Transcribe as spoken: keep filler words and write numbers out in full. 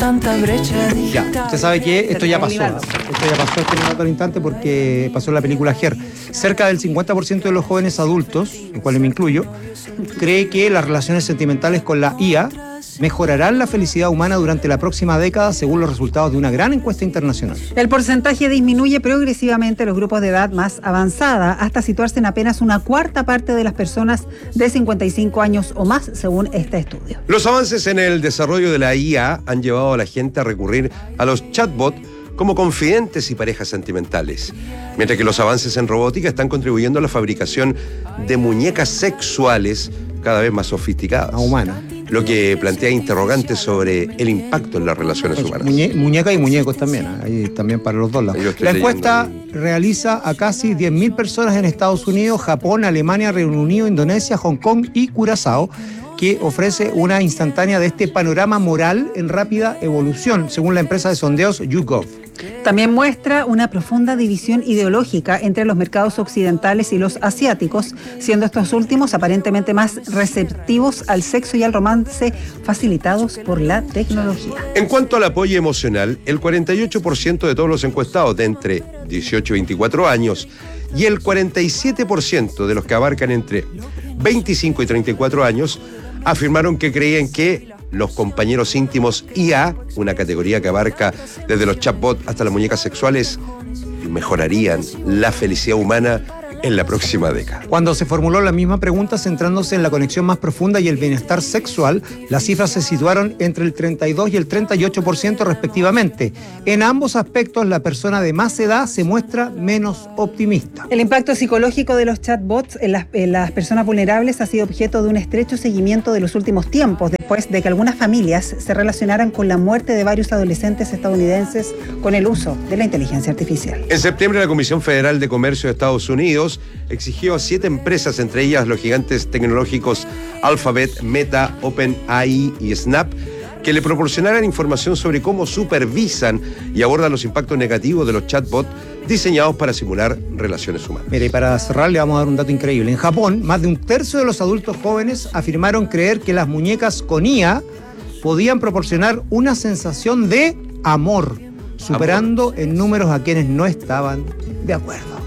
tanta brecha digital. Ya, usted sabe que esto ya pasó. Esto ya pasó este minuto al instante porque pasó en la película Her. Cerca del cincuenta por ciento de los jóvenes adultos, en cuales me incluyo, cree que las relaciones sentimentales con la I A mejorarán la felicidad humana durante la próxima década, según los resultados de una gran encuesta internacional. El porcentaje disminuye progresivamente en los grupos de edad más avanzada, hasta situarse en apenas una cuarta parte de las personas de cincuenta y cinco años o más, según este estudio. Los avances en el desarrollo de la I A han llevado a la gente a recurrir a los chatbots como confidentes y parejas sentimentales, mientras que los avances en robótica están contribuyendo a la fabricación de muñecas sexuales cada vez más sofisticadas. Humana. Lo que plantea interrogantes sobre el impacto en las relaciones Pues, humanas. Muñe, muñeca y muñecos también, ¿eh? Ahí también para los dos lados. La encuesta leyendo. realiza a casi diez mil personas en Estados Unidos, Japón, Alemania, Reino Unido, Indonesia, Hong Kong y Curazao, que ofrece una instantánea de este panorama moral en rápida evolución, según la empresa de sondeos YouGov. También muestra una profunda división ideológica entre los mercados occidentales y los asiáticos, siendo estos últimos aparentemente más receptivos al sexo y al romance facilitados por la tecnología. En cuanto al apoyo emocional, el cuarenta y ocho por ciento de todos los encuestados de entre dieciocho y veinticuatro años y el cuarenta y siete por ciento de los que abarcan entre veinticinco y treinta y cuatro años afirmaron que creían que los compañeros íntimos I A, una categoría que abarca desde los chatbots hasta las muñecas sexuales, mejorarían la felicidad humana en la próxima década. Cuando se formuló la misma pregunta centrándose en la conexión más profunda y el bienestar sexual, las cifras se situaron entre el treinta y dos y el treinta y ocho por ciento respectivamente. En ambos aspectos, la persona de más edad se muestra menos optimista. El impacto psicológico de los chatbots en las, en las personas vulnerables ha sido objeto de un estrecho seguimiento de los últimos tiempos, después de que algunas familias se relacionaran con la muerte de varios adolescentes estadounidenses con el uso de la inteligencia artificial. En septiembre, la Comisión Federal de Comercio de Estados Unidos exigió a siete empresas, entre ellas los gigantes tecnológicos Alphabet, Meta, OpenAI y Snap, que le proporcionaran información sobre cómo supervisan y abordan los impactos negativos de los chatbots diseñados para simular relaciones humanas. Mire, y para cerrar le vamos a dar un dato increíble. En Japón, más de un tercio de los adultos jóvenes afirmaron creer que las muñecas con I A podían proporcionar una sensación de amor, superando amor. en números a quienes no estaban de acuerdo.